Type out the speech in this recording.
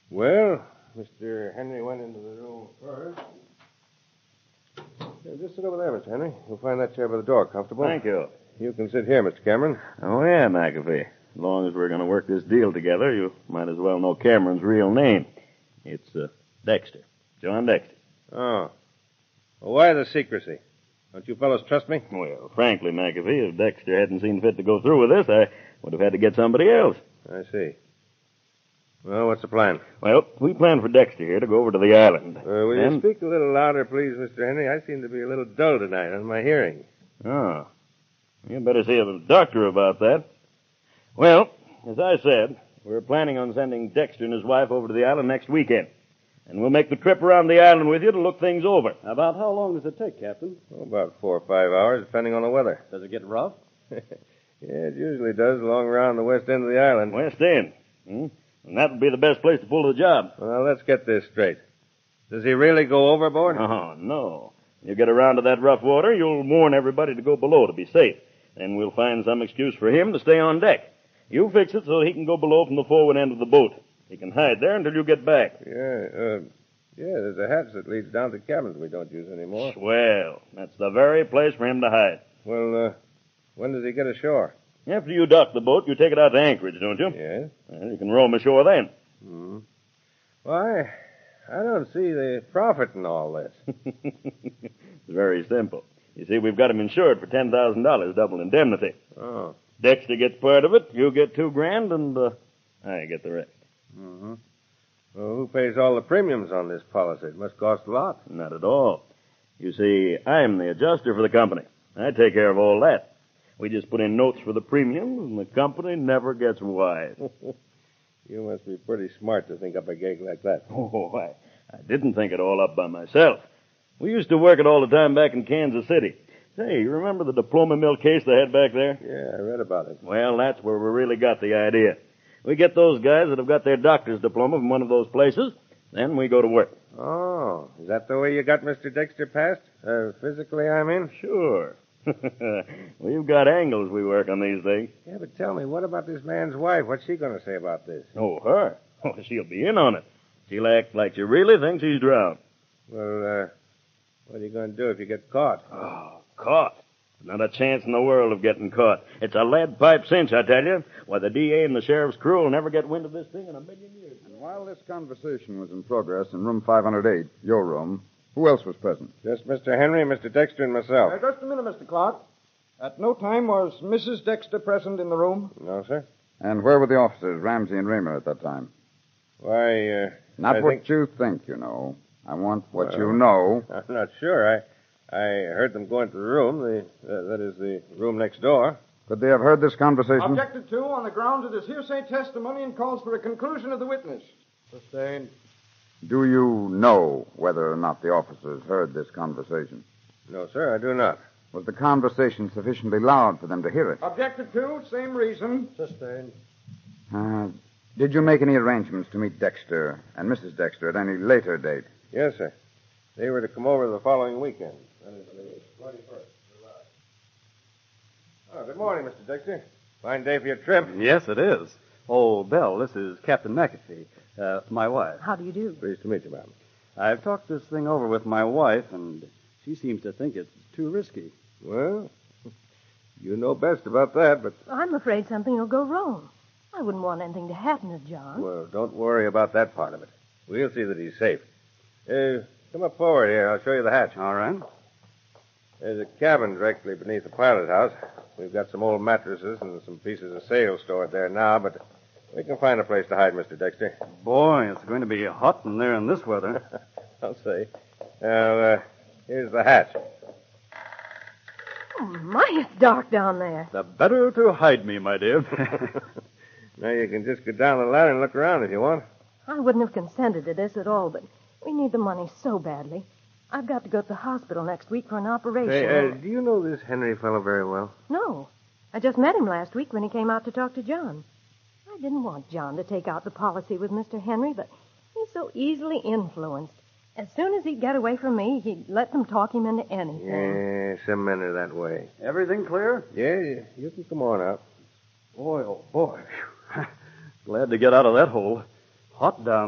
Well, Mr. Henry went into the room first. Just sit over there, Mr. Henry. You'll find that chair by the door comfortable. Thank you. You can sit here, Mr. Cameron. Oh, yeah, McAfee. As long as we're going to work this deal together, you might as well know Cameron's real name. It's Dexter. John Dexter. Oh. Well, why the secrecy? Don't you fellows trust me? Well, frankly, McAfee, if Dexter hadn't seen fit to go through with this, I would have had to get somebody else. I see. Well, what's the plan? Well, we planned for Dexter here to go over to the island. Will you speak a little louder, please, Mr. Henry? I seem to be a little dull tonight on my hearing. Oh. You better see a doctor about that. Well, as I said, we're planning on sending Dexter and his wife over to the island next weekend. And we'll make the trip around the island with you to look things over. About how long does it take, Captain? Oh, about 4 or 5 hours, depending on the weather. Does it get rough? Yeah, it usually does along around the west end of the island. West End. And that would be the best place to pull the job. Well, let's get this straight. Does he really go overboard? Oh, no. You get around to that rough water, you'll warn everybody to go below to be safe. Then we'll find some excuse for him to stay on deck. You fix it so he can go below from the forward end of the boat. He can hide there until you get back. Yeah, there's a hatch that leads down to cabins we don't use anymore. Swell. That's the very place for him to hide. Well, when does he get ashore? After you dock the boat, you take it out to Anchorage, don't you? Yes. Well, you can roam ashore then. Hmm. Why, I don't see the profit in all this. It's very simple. You see, we've got him insured for $10,000, double indemnity. Oh. Dexter gets part of it, you get $2,000, and I get the rest. Mm-hmm. Well, who pays all the premiums on this policy? It must cost a lot. Not at all. You see, I'm the adjuster for the company. I take care of all that. We just put in notes for the premiums, and the company never gets wise. You must be pretty smart to think up a gig like that. Oh, I didn't think it all up by myself. We used to work it all the time back in Kansas City. Say, you remember the diploma mill case they had back there? Yeah, I read about it. Well, that's where we really got the idea. We get those guys that have got their doctor's diploma from one of those places, then we go to work. Oh, is that the way you got Mr. Dexter passed? Physically, I mean? Sure. We've got angles we work on these things. Yeah, but tell me, what about this man's wife? What's she going to say about this? Oh, her? Oh, she'll be in on it. She'll act like she really thinks he's drowned. Well, what are you going to do if you get caught? Oh, caught? Not a chance in the world of getting caught. It's a lead pipe cinch, I tell you. Why, the DA and the sheriff's crew will never get wind of this thing in a million years. And while this conversation was in progress in room 508, your room, who else was present? Just Mr. Henry, Mr. Dexter, and myself. Just a minute, Mr. Clark. At no time was Mrs. Dexter present in the room? No, sir. And where were the officers, Ramsey and Raymer, at that time? Why, Not what you think, you know. I want what you know. I'm not sure. I heard them go into the room, that is, the room next door. Could they have heard this conversation? Objected to on the grounds it is hearsay testimony and calls for a conclusion of the witness. Sustained. Do you know whether or not the officers heard this conversation? No, sir, I do not. Was the conversation sufficiently loud for them to hear it? Objected to, same reason. Sustained. Did you make any arrangements to meet Dexter and Mrs. Dexter at any later date? Yes, sir. They were to come over the following weekend. That is the 21st July. Oh, good morning, Mr. Dexter. Fine day for your trip. Yes, it is. Oh, Belle, this is Captain McAfee, my wife. How do you do? Pleased to meet you, ma'am. I've talked this thing over with my wife, and she seems to think it's too risky. Well, you know best about that, but... I'm afraid something will go wrong. I wouldn't want anything to happen to John. Well, don't worry about that part of it. We'll see that he's safe. Come up forward here. I'll show you the hatch. All right. There's a cabin directly beneath the pilot house. We've got some old mattresses and some pieces of sail stored there now, but we can find a place to hide, Mr. Dexter. Boy, it's going to be hot in there in this weather. I'll say. Now, here's the hatch. Oh, my, it's dark down there. The better to hide me, my dear. Now you can just go down the ladder and look around if you want. I wouldn't have consented to this at all, but we need the money so badly. I've got to go to the hospital next week for an operation. Hey, do you know this Henry fellow very well? No. I just met him last week when he came out to talk to John. I didn't want John to take out the policy with Mr. Henry, but he's so easily influenced. As soon as he'd get away from me, he'd let them talk him into anything. Yeah, some men are that way. Everything clear? Yeah, you can come on out. Boy, oh boy. Glad to get out of that hole. Hot down